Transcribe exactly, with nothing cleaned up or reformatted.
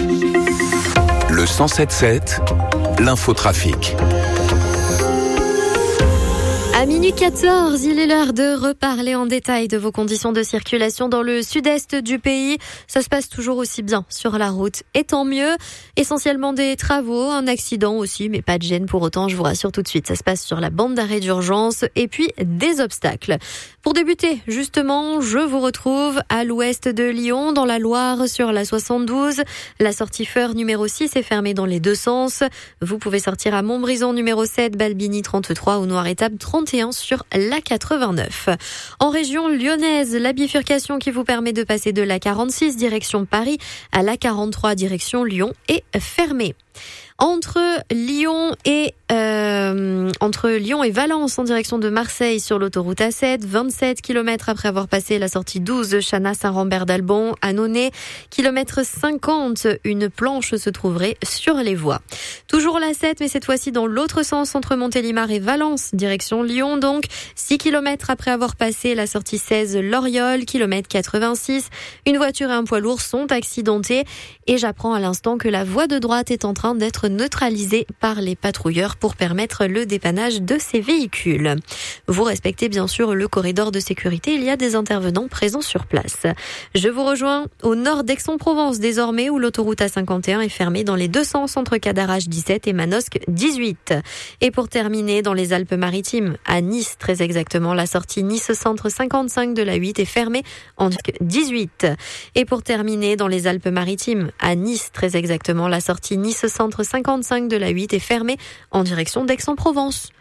Le cent sept sept, l'infotrafic. À minuit quatorze, il est l'heure de reparler en détail de vos conditions de circulation dans le sud-est du pays. Ça se passe toujours aussi bien sur la route, et tant mieux. Essentiellement des travaux, un accident aussi, mais pas de gêne pour autant, je vous rassure tout de suite. Ça se passe sur la bande d'arrêt d'urgence et puis des obstacles. Pour débuter, justement, je vous retrouve à l'ouest de Lyon, dans la Loire, sur la soixante-douze. La sortie Feur numéro six est fermée dans les deux sens. Vous pouvez sortir à Montbrison numéro sept, Balbini trente-trois ou Noir-Étape trente et un sur la quatre-vingt-neuf. En région lyonnaise, la bifurcation qui vous permet de passer de la quarante-six direction Paris à la quarante-trois direction Lyon est fermée. Entre Lyon et euh, entre Lyon et Valence en direction de Marseille sur l'autoroute A sept, vingt-sept kilomètres après avoir passé la sortie douze Chana Saint-Rambert d'Albon à Nonay, kilomètre cinquante, une planche se trouverait sur les voies. Toujours l'A sept, mais cette fois-ci dans l'autre sens entre Montélimar et Valence, direction Lyon donc, six kilomètres après avoir passé la sortie seize Loriol, kilomètre quatre-vingt-six, une voiture et un poids lourd sont accidentés et j'apprends à l'instant que la voie de droite est en train d'être neutralisée par les patrouilleurs pour permettre le dépannage de ces véhicules. Vous respectez bien sûr le corridor de sécurité, il y a des intervenants présents sur place. Je vous rejoins au nord d'Aix-en-Provence désormais où l'autoroute A cinquante et un est fermée dans les deux sens entre Cadarache dix-sept et Manosque dix-huit. Et pour terminer, dans les Alpes-Maritimes, à Nice très exactement, la sortie Nice-Centre cinquante-cinq de la huit est fermée en dix-huit. Et pour terminer, dans les Alpes-Maritimes, à Nice très exactement, la sortie Nice-Centre cinquante-cinq de la huit est fermée en direction d'Aix-en-Provence.